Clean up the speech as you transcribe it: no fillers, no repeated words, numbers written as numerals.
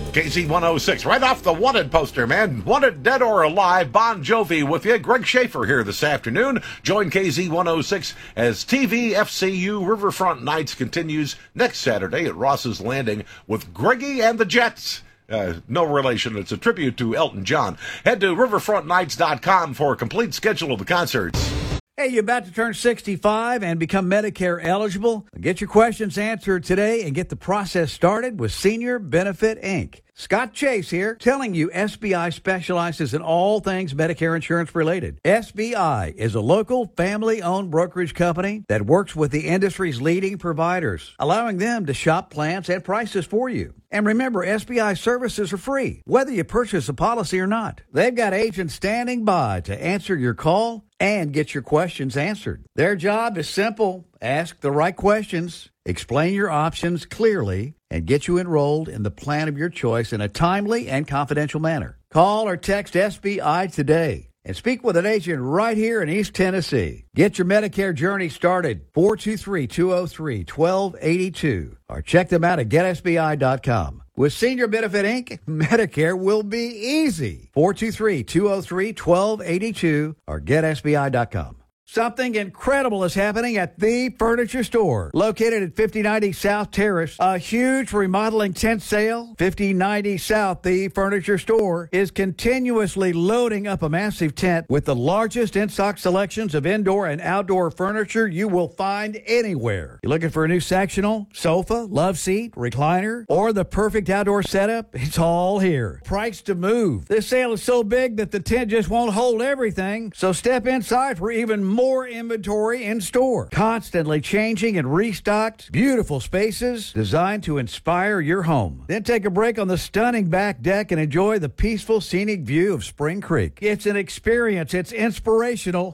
KZ106, right off the wanted poster, man. Wanted, dead or alive, Bon Jovi with you. Greg Schaefer here this afternoon. Join KZ106 as TVFCU Riverfront Nights continues next Saturday at Ross's Landing with Greggy and the Jets. No relation. It's a tribute to Elton John. Head to riverfrontnights.com for a complete schedule of the concerts. Hey, you about to turn 65 and become Medicare eligible? Get your questions answered today and get the process started with Senior Benefit Inc. Scott Chase here, telling you SBI specializes in all things Medicare insurance related. SBI is a local family-owned brokerage company that works with the industry's leading providers, allowing them to shop plans and prices for you. And remember, SBI services are free, whether you purchase a policy or not. They've got agents standing by to answer your call and get your questions answered. Their job is simple. Ask the right questions, explain your options clearly, and get you enrolled in the plan of your choice in a timely and confidential manner. Call or text SBI today and speak with an agent right here in East Tennessee. Get your Medicare journey started, 423-203-1282, or check them out at getsbi.com. With Senior Benefit Inc., Medicare will be easy. 423-203-1282 or getsbi.com. Something incredible is happening at The Furniture Store, located at 5090 South Terrace. A huge remodeling tent sale. 5090 South, The Furniture Store, is continuously loading up a massive tent with the largest in-stock selections of indoor and outdoor furniture you will find anywhere. You're looking for a new sectional, sofa, love seat, recliner, or the perfect outdoor setup? It's all here. Price to move. This sale is so big that the tent just won't hold everything, so step inside for even more inventory in store. Constantly changing and restocked. Beautiful spaces designed to inspire your home. Then take a break on the stunning back deck and enjoy the peaceful scenic view of Spring Creek. It's an experience. It's inspirational.